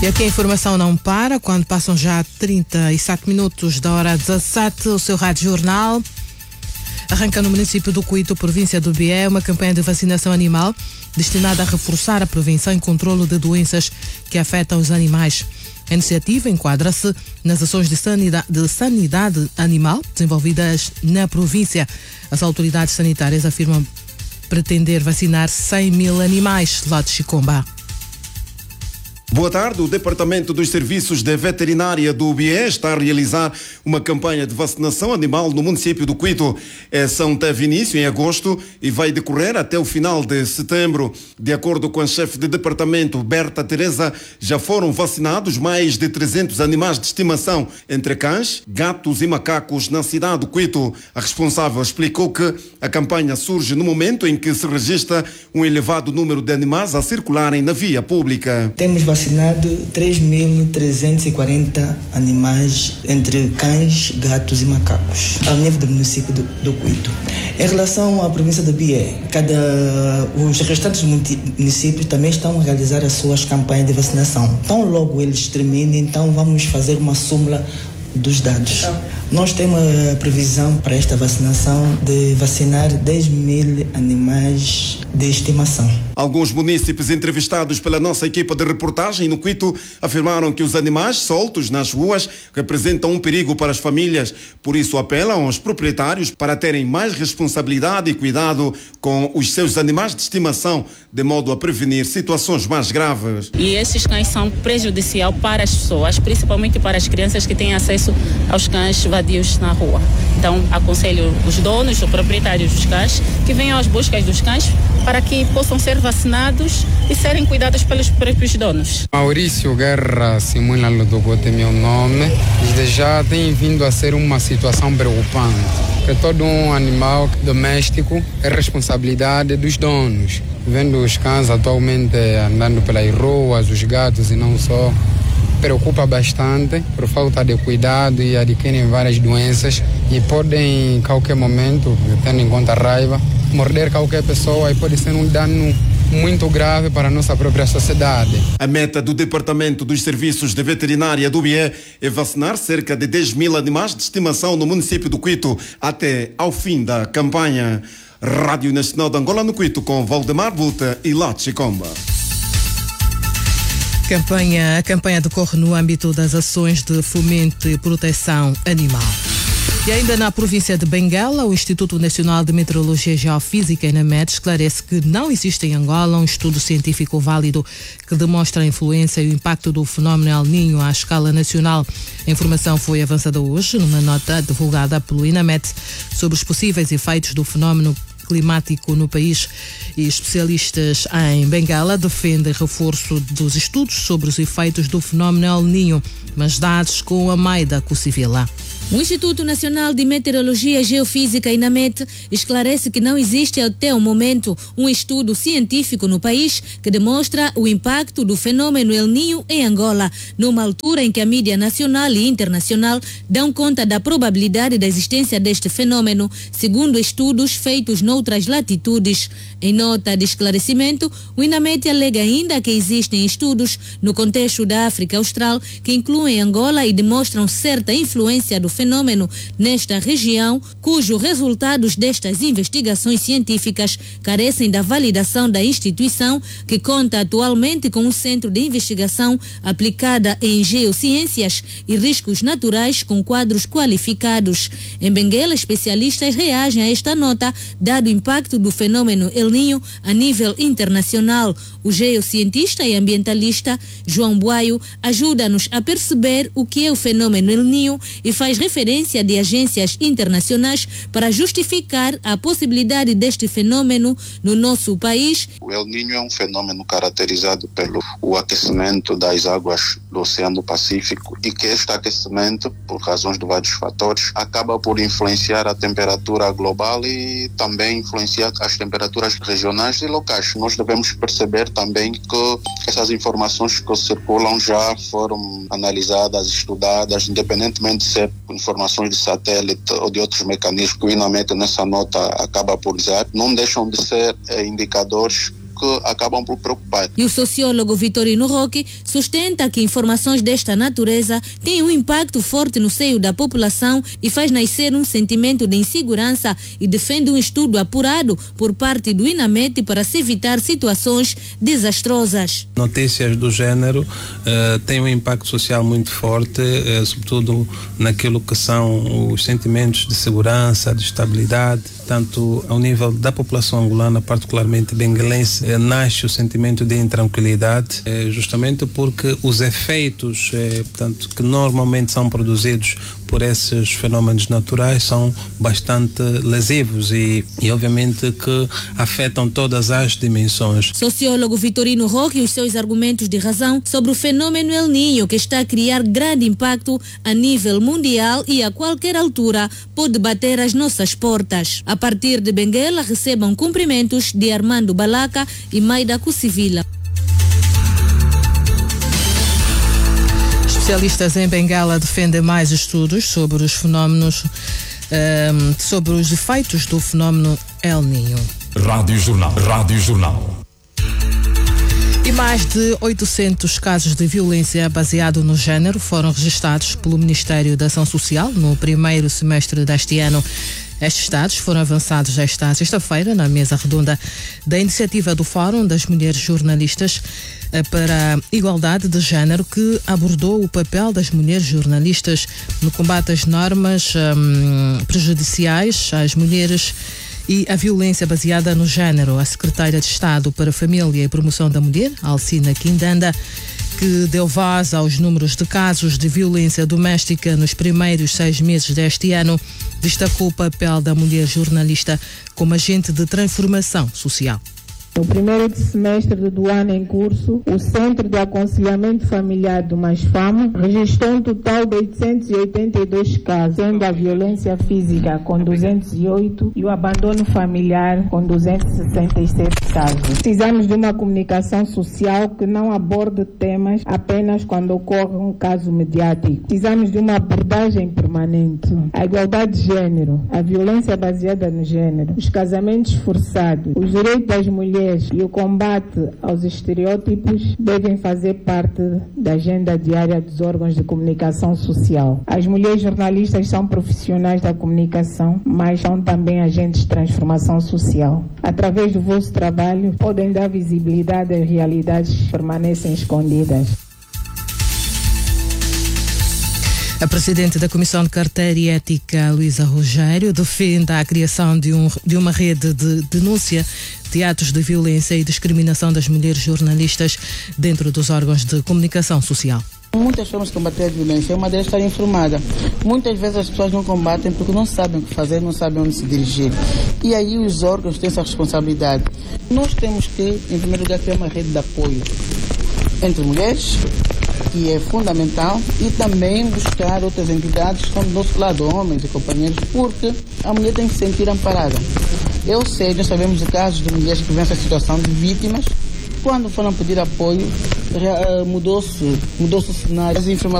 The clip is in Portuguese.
E aqui a informação não para, quando passam já 37 minutos da hora 17, o seu Rádio Jornal arranca no município do Cuito, província do Bié, uma campanha de vacinação animal destinada a reforçar a prevenção e controlo de doenças que afetam os animais. A iniciativa enquadra-se nas ações de sanidade animal desenvolvidas na província. As autoridades sanitárias afirmam pretender vacinar 100 mil animais. Lote Chicomba. Boa tarde. O Departamento dos Serviços de Veterinária do Bié está a realizar uma campanha de vacinação animal no município do Cuito. A ação teve início em agosto e vai decorrer até o final de setembro. De acordo com a chefe de departamento, Berta Teresa, já foram vacinados mais de 300 animais de estimação, entre cães, gatos e macacos, na cidade do Cuito. A responsável explicou que a campanha surge no momento em que se registra um elevado número de animais a circularem na via pública. Temos vacinado 3.340 animais, entre cães, gatos e macacos, ao nível do município do Cuito. Em relação à província do Bié, os restantes municípios também estão a realizar as suas campanhas de vacinação. Tão logo eles terminem, então vamos fazer uma súmula dos dados. Nós temos a previsão para esta vacinação de vacinar 10 mil animais de estimação. Alguns munícipes entrevistados pela nossa equipa de reportagem no Cuito afirmaram que os animais soltos nas ruas representam um perigo para as famílias. Por isso apelam aos proprietários para terem mais responsabilidade e cuidado com os seus animais de estimação, de modo a prevenir situações mais graves. E esses cães são prejudiciais para as pessoas, principalmente para as crianças que têm acesso aos cães vadios na rua. Então, aconselho os donos, os proprietários dos cães, que venham às buscas dos cães para que possam ser vacinados e serem cuidados pelos próprios donos. Maurício Guerra Simula Ludogote é meu nome. Desde já tem vindo a ser uma situação preocupante, porque todo um animal doméstico é responsabilidade dos donos. Vendo os cães atualmente andando pelas ruas, os gatos e não só, preocupa bastante por falta de cuidado e adquirem várias doenças e podem, em qualquer momento, tendo em conta a raiva, morder qualquer pessoa e pode ser um dano muito grave para a nossa própria sociedade. A meta do Departamento dos Serviços de Veterinária do Bié é vacinar cerca de 10 mil animais de estimação no município do Cuito até ao fim da campanha. Rádio Nacional de Angola no Cuito, com Valdemar Buta e Lote Chicomba. A campanha decorre no âmbito das ações de fomento e proteção animal. E ainda na província de Benguela, o Instituto Nacional de Meteorologia e Geofísica, INAMET, esclarece que não existe em Angola um estudo científico válido que demonstre a influência e o impacto do fenómeno El Niño à escala nacional. A informação foi avançada hoje numa nota divulgada pelo INAMET sobre os possíveis efeitos do fenómeno climático no país, e especialistas em Benguela defendem reforço dos estudos sobre os efeitos do fenómeno El Niño, mas dados com a Maida Cucivila. O Instituto Nacional de Meteorologia e Geofísica, INAMET, esclarece que não existe até o momento um estudo científico no país que demonstra o impacto do fenômeno El Niño em Angola, numa altura em que a mídia nacional e internacional dão conta da probabilidade da existência deste fenômeno, segundo estudos feitos noutras latitudes. Em nota de esclarecimento, o INAMET alega ainda que existem estudos no contexto da África Austral que incluem Angola e demonstram certa influência do fenômeno nesta região, cujos resultados destas investigações científicas carecem da validação da instituição, que conta atualmente com um centro de investigação aplicada em geociências e riscos naturais com quadros qualificados. Em Benguela, especialistas reagem a esta nota, dado o impacto do fenômeno El Niño a nível internacional. O geocientista e ambientalista João Buaio ajuda-nos a perceber o que é o fenômeno El Niño e faz referência de agências internacionais para justificar a possibilidade deste fenômeno no nosso país. O El Niño é um fenômeno caracterizado pelo aquecimento das águas do Oceano Pacífico, e que este aquecimento, por razões de vários fatores, acaba por influenciar a temperatura global e também influenciar as temperaturas regionais e locais. Nós devemos perceber também que essas informações que circulam já foram analisadas, estudadas, independentemente de ser informações de satélite ou de outros mecanismos que o INAMET nessa nota acaba por usar, não deixam de ser indicadores que acabam por preocupar. E o sociólogo Vitorino Roque sustenta que informações desta natureza têm um impacto forte no seio da população e faz nascer um sentimento de insegurança e defende um estudo apurado por parte do INAMET para se evitar situações desastrosas. Notícias do género têm um impacto social muito forte, sobretudo naquilo que são os sentimentos de segurança, de estabilidade, tanto ao nível da população angolana, particularmente benguelense, nasce o sentimento de intranquilidade, justamente porque os efeitos portanto, que normalmente são produzidos por esses fenómenos naturais são bastante lesivos e obviamente que afetam todas as dimensões. Sociólogo Vitorino Roque e os seus argumentos de razão sobre o fenômeno El Niño, que está a criar grande impacto a nível mundial e a qualquer altura pode bater às nossas portas. A partir de Benguela, recebam cumprimentos de Armando Balaca e Maida Cucivila. Especialistas em Bengala defendem mais estudos sobre os fenómenos, sobre os efeitos do fenómeno El Niño. Rádio Jornal. E mais de 800 casos de violência baseado no género foram registrados pelo Ministério da Ação Social no primeiro semestre deste ano. Estes dados foram avançados esta sexta-feira na mesa redonda da iniciativa do Fórum das Mulheres Jornalistas para a Igualdade de Género, que abordou o papel das mulheres jornalistas no combate às normas prejudiciais às mulheres e a violência baseada no género. A secretária de Estado para a Família e Promoção da Mulher, Alcina Quindanda, que deu voz aos números de casos de violência doméstica nos primeiros 6 meses deste ano, destacou o papel da mulher jornalista como agente de transformação social. No primeiro semestre do ano em curso, o Centro de Aconselhamento Familiar do MASFAM registrou um total de 882 casos, sendo a violência física com 208 e o abandono familiar com 267 casos. Precisamos de uma comunicação social que não aborde temas apenas quando ocorre um caso mediático. Precisamos de uma abordagem permanente. A igualdade de género, a violência baseada no género, os casamentos forçados, os direitos das mulheres e o combate aos estereótipos devem fazer parte da agenda diária dos órgãos de comunicação social. As mulheres jornalistas são profissionais da comunicação, mas são também agentes de transformação social. Através do vosso trabalho, podem dar visibilidade às realidades que permanecem escondidas. A presidente da Comissão de Carteira e Ética, Luísa Rogério, defende a criação de uma rede de denúncia de atos de violência e discriminação das mulheres jornalistas dentro dos órgãos de comunicação social. Muitas formas de combater a violência, uma delas é estar informada. Muitas vezes as pessoas não combatem porque não sabem o que fazer, não sabem onde se dirigir. E aí os órgãos têm essa responsabilidade. Nós temos que, em primeiro lugar, criar uma rede de apoio entre mulheres, que é fundamental, e também buscar outras entidades que estão do nosso lado, homens e companheiros, porque a mulher tem que se sentir amparada. Eu sei, nós sabemos de casos de mulheres que vêm essa situação de vítimas, quando foram pedir apoio, mudou-se o cenário. As informações